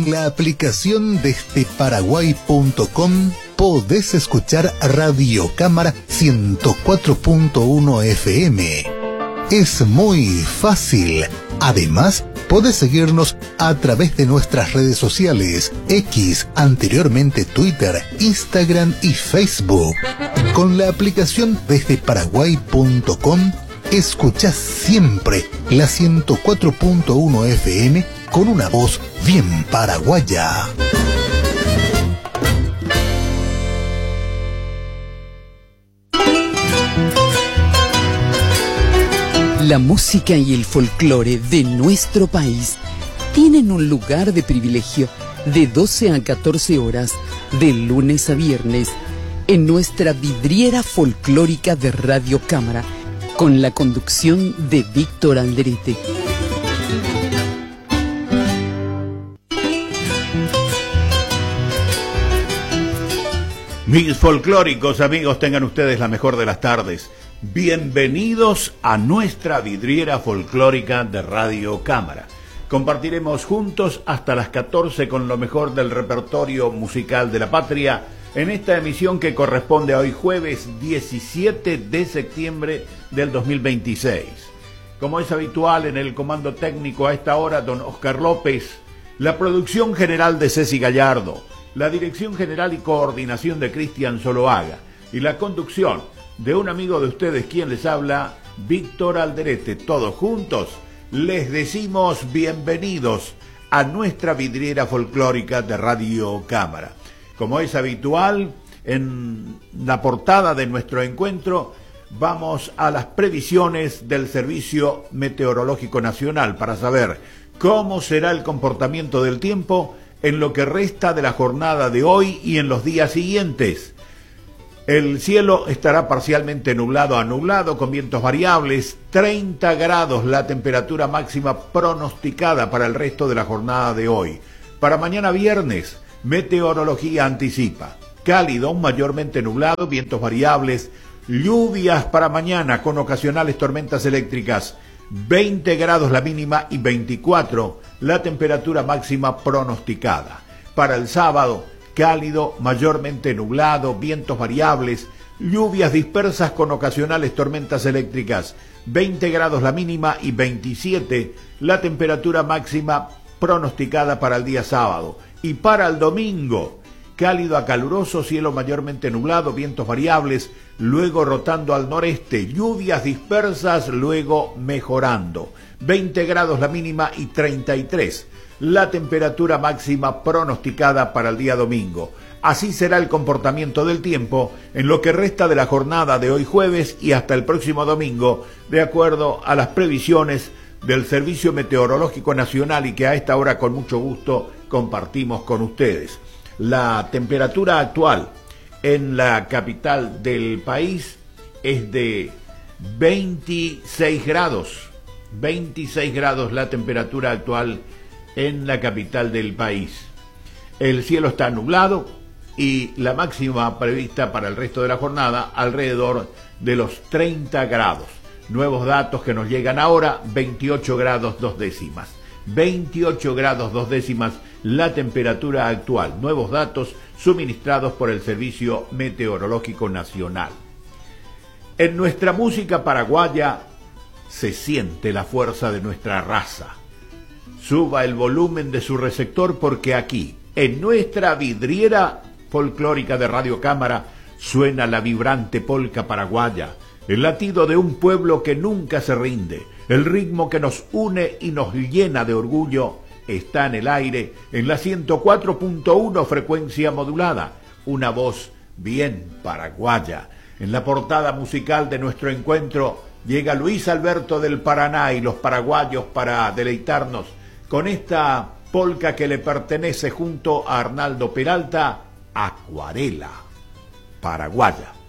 La aplicación desde paraguay.com podés escuchar Radio Cámara 104.1 FM. Es muy fácil. Además, podés seguirnos a través de nuestras redes sociales, X, anteriormente Twitter, Instagram y Facebook. Con la aplicación desde paraguay.com, escuchás siempre la 104.1 FM con una voz bien paraguaya. La música y el folclore de nuestro país tienen un lugar de privilegio de 12 a 14 horas, de lunes a viernes, en nuestra vidriera folclórica de Radio Cámara, con la conducción de Víctor Alderete. Mis folclóricos amigos, tengan ustedes la mejor de las tardes. Bienvenidos a nuestra vidriera folclórica de Radio Cámara. Compartiremos juntos hasta las 14 con lo mejor del repertorio musical de la patria en esta emisión que corresponde a hoy jueves 17 de septiembre del 2026. Como es habitual en el comando técnico a esta hora, don Oscar López, la producción general de Ceci Gallardo, la dirección general y coordinación de Cristian Zoloaga y la conducción de un amigo de ustedes, quien les habla, Víctor Alderete. Todos juntos les decimos bienvenidos a nuestra vidriera folclórica de Radio Cámara. Como es habitual, en la portada de nuestro encuentro vamos a las previsiones del Servicio Meteorológico Nacional para saber cómo será el comportamiento del tiempo en lo que resta de la jornada de hoy y en los días siguientes. El cielo estará parcialmente nublado a nublado con vientos variables, 30 grados la temperatura máxima pronosticada para el resto de la jornada de hoy. Para mañana viernes, meteorología anticipa cálido, mayormente nublado, vientos variables, lluvias para mañana con ocasionales tormentas eléctricas, 20 grados la mínima y 24 la temperatura máxima pronosticada. Para el sábado, cálido, mayormente nublado, vientos variables, lluvias dispersas con ocasionales tormentas eléctricas, 20 grados la mínima y 27 la temperatura máxima pronosticada para el día sábado. Y para el domingo, cálido a caluroso, cielo mayormente nublado, vientos variables, luego rotando al noreste, lluvias dispersas, luego mejorando. 20 grados la mínima y 33 la temperatura máxima pronosticada para el día domingo. Así será el comportamiento del tiempo en lo que resta de la jornada de hoy jueves y hasta el próximo domingo, de acuerdo a las previsiones del Servicio Meteorológico Nacional y que a esta hora con mucho gusto compartimos con ustedes. La temperatura actual en la capital del país es de 26 grados. 26 grados la temperatura actual en la capital del país. El cielo está nublado y la máxima prevista para el resto de la jornada alrededor de los 30 grados. Nuevos datos que nos llegan ahora, 28 grados 2 décimas. 28 grados 2 décimas la temperatura actual. Nuevos datos suministrados por el Servicio Meteorológico Nacional. En nuestra música paraguaya se siente la fuerza de nuestra raza. Suba el volumen de su receptor porque aquí, en nuestra vidriera folclórica de Radio Cámara, suena la vibrante polca paraguaya, el latido de un pueblo que nunca se rinde, el ritmo que nos une y nos llena de orgullo, está en el aire, en la 104.1 frecuencia modulada, una voz bien paraguaya. En la portada musical de nuestro encuentro llega Luis Alberto del Paraná y los paraguayos para deleitarnos con esta polca que le pertenece junto a Arnaldo Peralta, Acuarela Paraguaya.